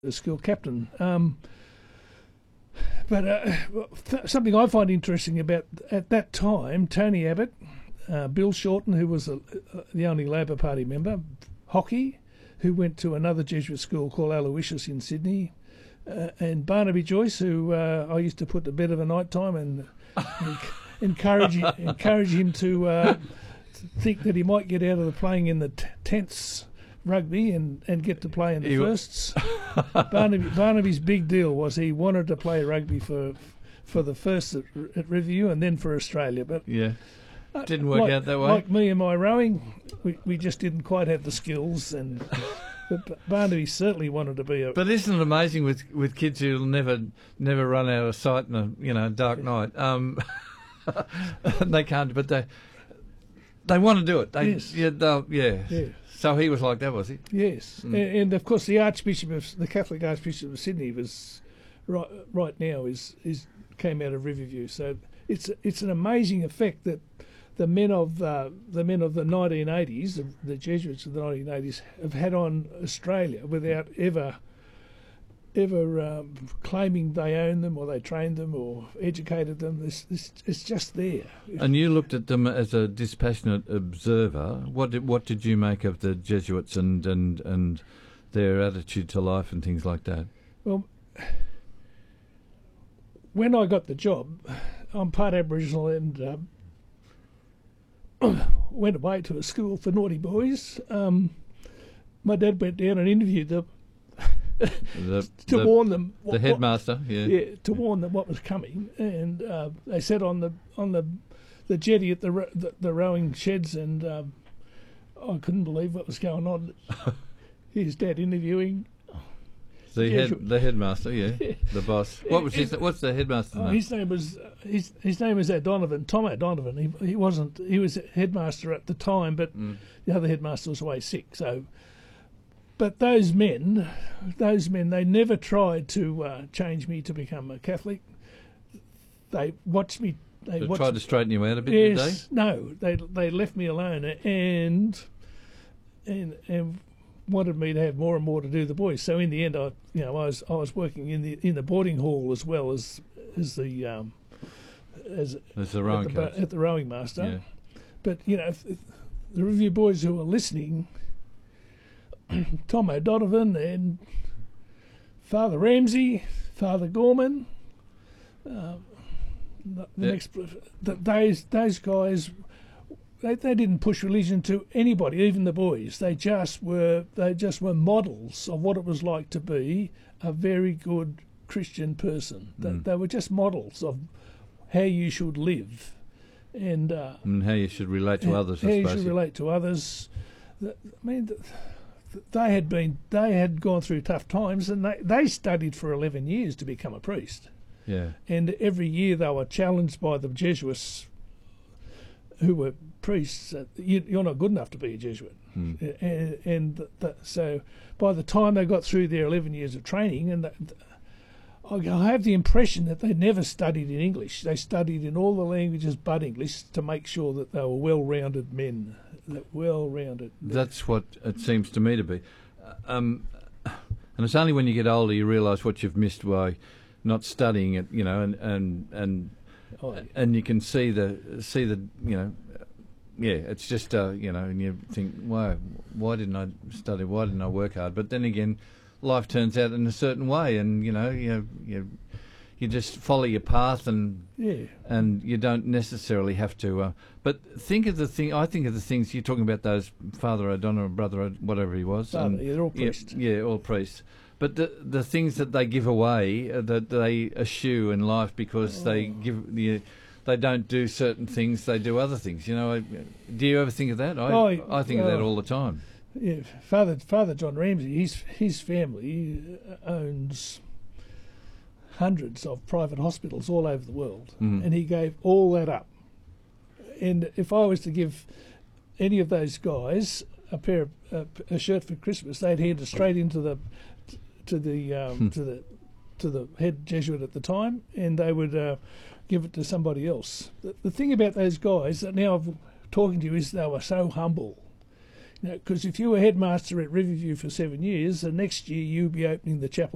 the school captain. Something I find interesting about at that time, Tony Abbott, Bill Shorten, who was the only Labor Party member, Hockey, who went to another Jesuit school called Aloysius in Sydney, and Barnaby Joyce, who I used to put to bed of a night time and encourage him to think that he might get out of the playing in the tenths rugby and get to play in the firsts. Barnaby's big deal was he wanted to play rugby for the firsts at Riverview and then for Australia. But yeah, didn't work out that way. Like me and my rowing, we just didn't quite have the skills. But Barnaby certainly wanted to be a. But isn't it amazing with kids who'll never run out of sight in a dark night? They can't, but they want to do it. Yes. Yeah. So he was like that, was he? Yes, and of course the Catholic Archbishop of Sydney was right now came out of Riverview. So it's an amazing effect that the men of the 1980s, the Jesuits of the 1980s, have had on Australia without ever claiming they own them or they trained them or educated them. It's just there. And you looked at them as a dispassionate observer. What did you make of the Jesuits and their attitude to life and things like that? Well, when I got the job, I'm part Aboriginal and went away to a school for naughty boys. My dad went down and interviewed them. To warn them, the headmaster, to warn them what was coming, and they sat on the jetty at the rowing sheds, and I couldn't believe what was going on. His dad interviewing the headmaster, the boss. What's the headmaster's name? His name was O'Donovan, Tom O'Donovan. He was headmaster at the time, but the other headmaster was away sick, so. But those men, they never tried to change me to become a Catholic. They watched me. They tried to straighten you out a bit. Yes, did they? No, they left me alone and wanted me to have more and more to do with the boys. So in the end, I was working in the boarding hall as well as the rowing coach. At the rowing master. Yeah. But if the Review boys who are listening. Tom O'Donovan and Father Ramsey, Father Gorman, those guys, they didn't push religion to anybody, even the boys. They just were models of what it was like to be a very good Christian person. They were just models of how you should live, and how you should relate to others. How you should relate to others. They had gone through tough times, and they studied for 11 years to become a priest. Yeah. And every year they were challenged by the Jesuits, who were priests. You're not good enough to be a Jesuit. So by the time they got through their 11 years of training, and I have the impression that they never studied in English. They studied in all the languages but English to make sure that they were well-rounded men. That's what it seems to me to be. And it's only when you get older you realise what you've missed by not studying it, and you can see the it's just and you think, why didn't I study? Why didn't I work hard? But then again, life turns out in a certain way, and you just follow your path, and you don't necessarily have to. But think of the thing. I think of the things you're talking about. Those Father O'Donovan, Brother whatever he was. They're all priests. Yeah, all priests. But the things that they give away, that they eschew in life because they don't do certain things. They do other things. Do you ever think of that? I think of that all the time. Yeah, Father John Ramsey. His family owns hundreds of private hospitals all over the world, and he gave all that up. And if I was to give any of those guys a shirt for Christmas, they'd hand it straight into the head Jesuit at the time, and they would give it to somebody else. The thing about those guys that now I'm talking to you is they were so humble. Because if you were headmaster at Riverview for 7 years, the next year you'd be opening the chapel